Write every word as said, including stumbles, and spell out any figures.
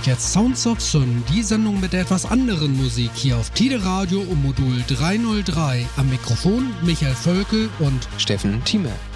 Jetzt Sounds of Sun, die Sendung mit der etwas anderen Musik hier auf Tide Radio um Modul dreihundertdrei. Am Mikrofon Michael Völkel und Steffen Thieme.